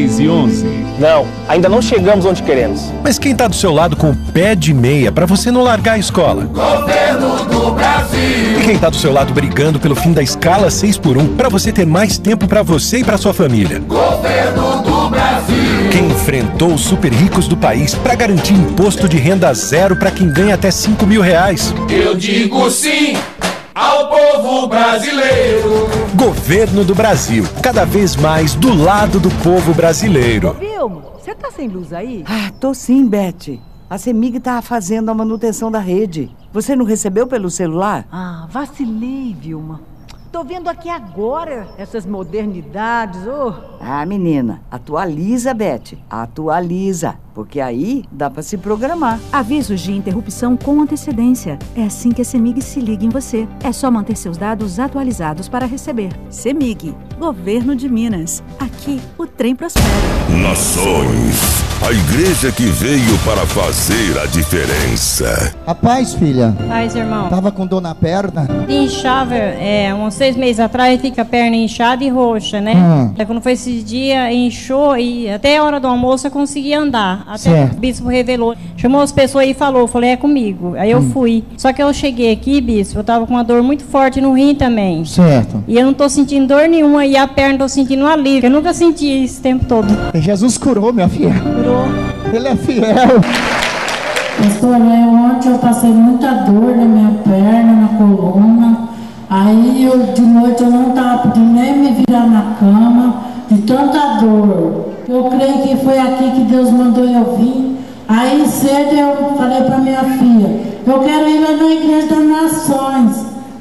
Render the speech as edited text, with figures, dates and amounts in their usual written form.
6h11. Não, ainda não chegamos onde queremos. Mas quem tá do seu lado com o pé de meia pra você não largar a escola? Governo do Brasil. E quem tá do seu lado brigando pelo fim da escala 6x1 pra você ter mais tempo pra você e pra sua família? Governo do Brasil. Quem enfrentou os super ricos do país pra garantir imposto de renda zero pra quem ganha até R$5.000? Eu digo sim ao povo brasileiro. Governo do Brasil, cada vez mais do lado do povo brasileiro. Vilma, você tá sem luz aí? Ah, tô sim, Beth. A CEMIG tá fazendo a manutenção da rede. Você não recebeu pelo celular? Ah, vacilei, Vilma. Tô vendo aqui agora essas modernidades, Ah, menina, atualiza, Beth. Atualiza, porque aí dá pra se programar. Avisos de interrupção com antecedência. É assim que a CEMIG se liga em você. É só manter seus dados atualizados para receber. CEMIG, Governo de Minas. Aqui o trem prospera. Nações, a igreja que veio para fazer a diferença. A paz, filha. Paz, irmão. Tava com dor na perna? Inchava, uns 6 meses atrás, fica a perna inchada e roxa, né? Aí quando foi esses dias, inchou e até a hora do almoço eu consegui andar. Até o bispo revelou. Chamou as pessoas e falou, falei, é comigo. Aí eu fui. Só que eu cheguei aqui, bispo, eu tava com uma dor muito forte no rim também. Certo. E eu não tô sentindo dor nenhuma e a perna tô sentindo um alívio. Eu nunca senti isso o tempo todo. Jesus curou, minha filha. Curou. Ele é fiel. Pastor, ontem eu passei muita dor na minha perna, na coluna. Aí de noite eu não estava podendo nem me virar na cama, de tanta dor. Eu creio que foi aqui que Deus mandou eu vir. Aí cedo eu falei para minha filha, eu quero ir lá na Igreja das Nações.